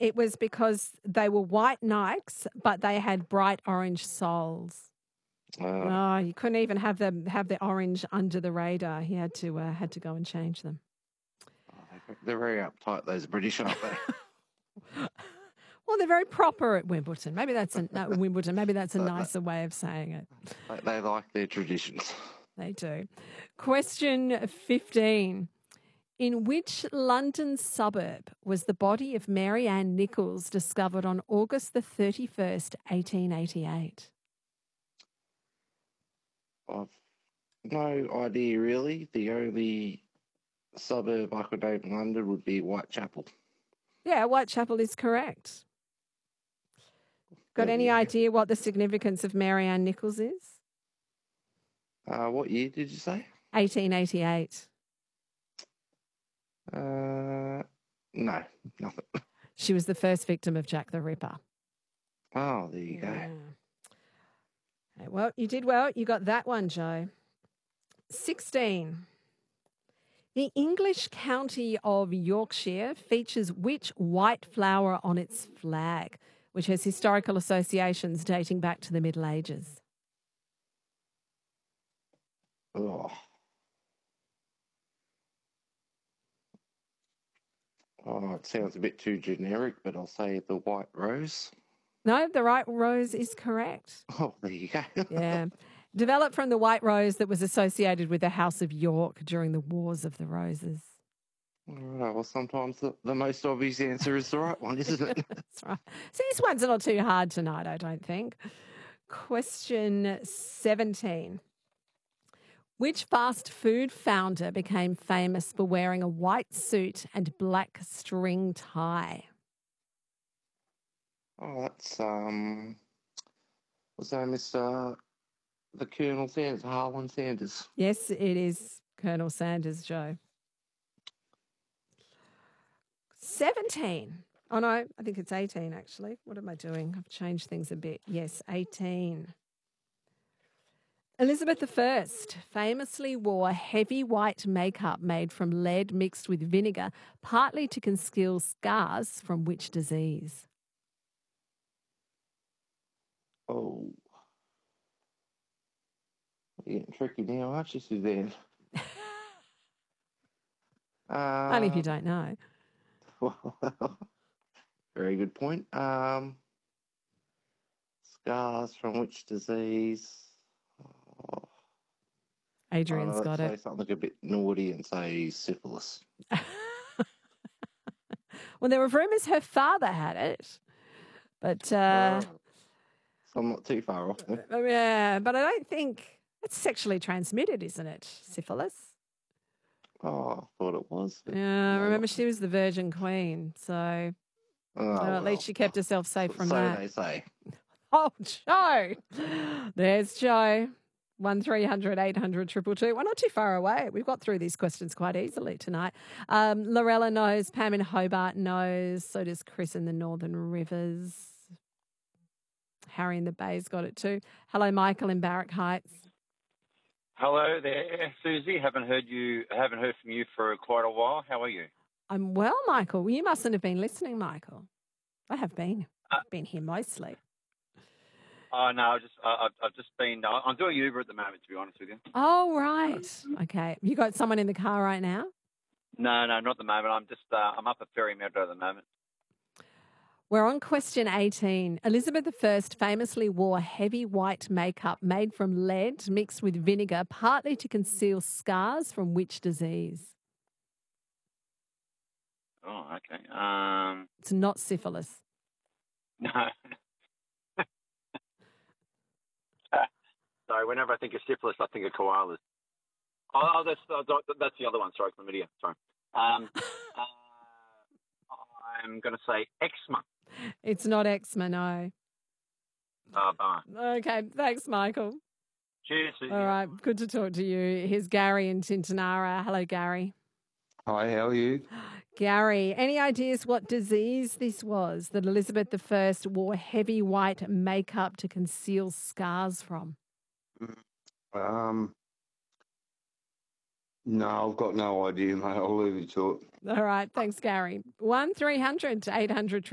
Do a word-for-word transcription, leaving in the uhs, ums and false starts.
It was because they were white Nikes, but they had bright orange soles. Uh, Oh, you couldn't even have them have the orange under the radar. He had to uh, had to go and change them. oh, they're very uptight, those British, aren't they? Well, they're very proper at Wimbledon. Maybe that's a no, Wimbledon. Maybe that's a But nicer way of saying it. they, they like their traditions. They do. Question fifteen. In which London suburb was the body of Mary Ann Nichols discovered on August the thirty-first, eighteen eighty-eight? I've no idea, really. The only suburb I could name in London would be Whitechapel. Yeah, Whitechapel is correct. Got There any you go. idea what the significance of Mary Ann Nichols is? Uh, what year did you say? eighteen eighty-eight. Uh, no, nothing. She was the first victim of Jack the Ripper. Oh, there you Yeah. go. Okay, well, you did well. You got that one, Joe. sixteen. The English county of Yorkshire features which white flower on its flag, which has historical associations dating back to the Middle Ages? Oh. Oh, it sounds a bit too generic, but I'll say the white rose. No, the right rose is correct. Oh, there you go. Yeah. Developed from the white rose that was associated with the House of York during the Wars of the Roses. All right, well, sometimes the, the most obvious answer is the right one, isn't it? That's right. See, this one's not too hard tonight, I don't think. Question seventeen. Which fast food founder became famous for wearing a white suit and black string tie? Oh, that's, um, what's that, Mister The Colonel Sanders, Harlan Sanders. Yes, it is Colonel Sanders, Joe. seventeen. Oh, no, I think it's eighteen, actually. What am I doing? I've changed things a bit. Yes, eighteen. Elizabeth the First famously wore heavy white makeup made from lead mixed with vinegar, partly to conceal scars from which disease? Oh. You're getting tricky now, aren't you, Suzanne? Only if you Um, don't know. well, very good point. Um, scars from which disease? Oh, Adrian's I'd got say it. something a bit naughty and say syphilis. Well, there were rumours her father had it, but uh, Oh, so I'm not too far off. then. uh, yeah, but I don't think it's sexually transmitted, isn't it? Syphilis. Oh, I thought it was. But Yeah, no, remember not- she was the Virgin Queen, so oh, uh, at well, least she kept herself safe from so that. they say. Oh, Joe. There's Joe. One three hundred eight hundred two two two. We're not too far away. We've got through these questions quite easily tonight. Um, Lorella knows. Pam in Hobart knows. So does Chris in the Northern Rivers. Harry in the Bay's got it too. Hello, Michael in Barrack Heights. Hello there, Susie. Haven't heard you. Haven't heard from you for quite a while. How are you? I'm well, Michael. You mustn't have been listening, Michael. I have been. Uh, I've been here mostly. Oh no, I just uh, I've, I've just been. Uh, I'm doing Uber at the moment, to be honest with you. Oh, right. Okay. You got someone in the car right now? No, no, not at the moment. I'm just. Uh, I'm up at Ferry Meadow at the moment. We're on question eighteen. Elizabeth the First famously wore heavy white makeup made from lead mixed with vinegar, partly to conceal scars from which disease? Oh, okay. Um, It's not syphilis. no. Sorry. Whenever I think of syphilis, I think of koalas. Oh, oh that's uh, that's the other one. Sorry, chlamydia. Sorry. Um, uh, I'm going to say eczema. It's not eczema, no. Oh, bummer. Okay, thanks, Michael. Cheers, Susie. All right, good to talk to you. Here's Gary in Tintinara. Hello, Gary. Hi, how are you? Gary, any ideas what disease this was that Elizabeth the First wore heavy white makeup to conceal scars from? Um, no, I've got no idea, mate. I'll leave it to it. All right, thanks, Gary. one three hundred eight hundred